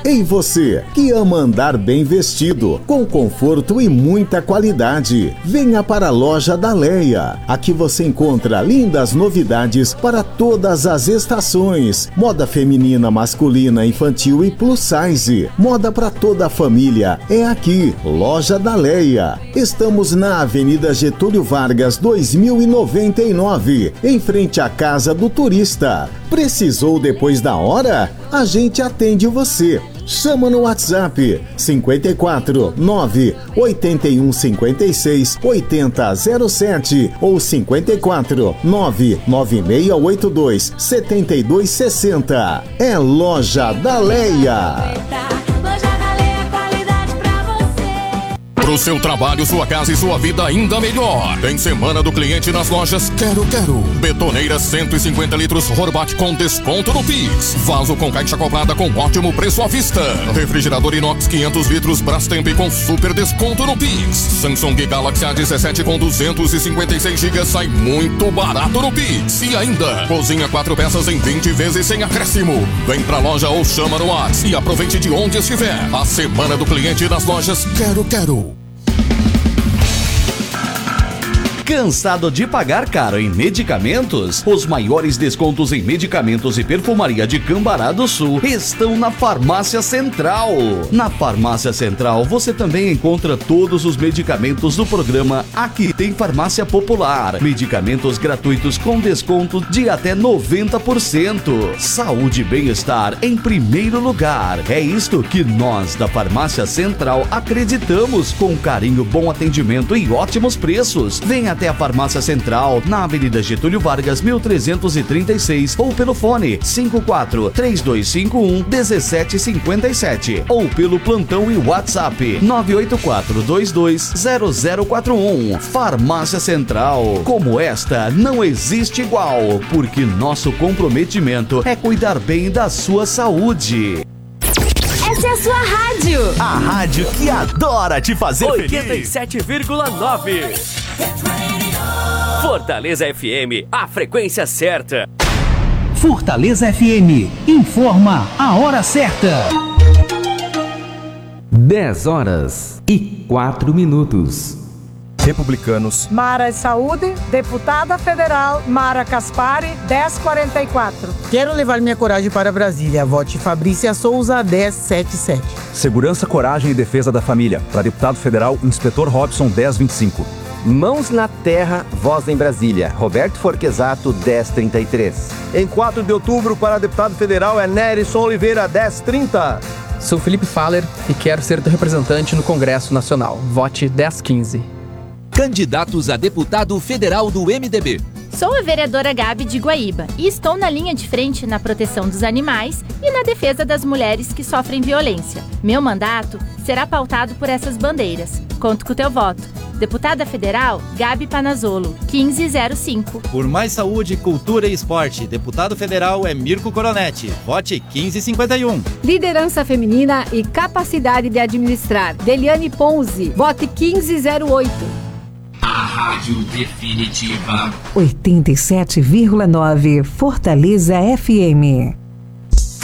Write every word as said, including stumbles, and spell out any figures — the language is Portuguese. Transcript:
Ei você, que ama andar bem vestido, com conforto e muita qualidade, venha para a loja da Leia. Aqui você encontra lindas novidades para todas as estações. Moda feminina, masculina, infantil e plus size. Moda para toda a família. É aqui, Loja da Leia. Estamos na Avenida Getúlio Vargas, dois mil e noventa e nove, em frente à Casa do Turista. Precisou depois da hora? A gente atende você. Chama no WhatsApp cinquenta e quatro, nove, oitenta e um, cinquenta e seis, oitenta, zero sete ou cinquenta e quatro, nove, nove seis oito dois, setenta e dois sessenta. É Loja da Leia. Pro seu trabalho, sua casa e sua vida ainda melhor. Tem Semana do Cliente nas lojas Quero Quero. Betoneira cento e cinquenta litros Horbat com desconto no Pix. Vaso com caixa acoplada com ótimo preço à vista. Refrigerador inox quinhentos litros Brastemp com super desconto no Pix. Samsung Galaxy A dezessete com duzentos e cinquenta e seis gigas sai muito barato no Pix. E ainda, cozinha quatro peças em vinte vezes sem acréscimo. Vem pra loja ou chama no WhatsApp e aproveite de onde estiver. A Semana do Cliente nas lojas Quero Quero. Cansado de pagar caro em medicamentos? Os maiores descontos em medicamentos e perfumaria de Cambará do Sul estão na Farmácia Central. Na Farmácia Central você também encontra todos os medicamentos do programa Aqui Tem Farmácia Popular. Medicamentos gratuitos com desconto de até noventa por cento. Saúde e bem-estar em primeiro lugar. É isto que nós da Farmácia Central acreditamos, com carinho, bom atendimento e ótimos preços. Venha até a Farmácia Central, na Avenida Getúlio Vargas, mil trezentos e trinta e seis, ou pelo fone cinco quatro, três dois cinco um, um sete cinco sete, ou pelo plantão e WhatsApp nove oito quatro, dois dois zero zero quatro um. Farmácia Central, como esta, não existe igual, porque nosso comprometimento é cuidar bem da sua saúde. Essa é a sua rádio. A rádio que adora te fazer feliz. oitenta e sete vírgula nove. Fortaleza F M, a frequência certa. Fortaleza F M, informa a hora certa. dez horas e quatro minutos. Republicanos. Mara Saúde, deputada federal Mara Caspari, dez quarenta e quatro. Quero levar minha coragem para Brasília. Vote Fabrícia Souza, dez setenta e sete. Segurança, coragem e defesa da família. Para deputado federal, Inspetor Robson, dez vinte e cinco. Mãos na terra, voz em Brasília. Roberto Forquesato, dez trinta e três. Em quatro de outubro, para deputado federal, é Nerison Oliveira, dez trinta. Sou Felipe Faller e quero ser teu representante no Congresso Nacional. Vote dez quinze. Candidatos a deputado federal do M D B. Sou a vereadora Gabi de Guaíba e estou na linha de frente na proteção dos animais e na defesa das mulheres que sofrem violência. Meu mandato será pautado por essas bandeiras. Conto com o teu voto. Deputada Federal, Gabi Panazzolo, quinze zero cinco. Por mais saúde, cultura e esporte, deputado federal é Mirko Coronetti. Vote quinze cinquenta e um. Liderança feminina e capacidade de administrar, Deliane Ponzi. Vote quinze zero oito. A Rádio Definitiva. oitenta e sete vírgula nove Fortaleza F M.